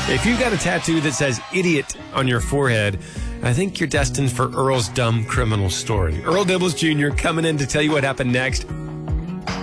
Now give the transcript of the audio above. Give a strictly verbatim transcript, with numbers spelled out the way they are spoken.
If you've got a tattoo that says idiot on your forehead, I think you're destined for Earl's dumb criminal story. Earl Dibbles Junior coming in to tell you what happened next.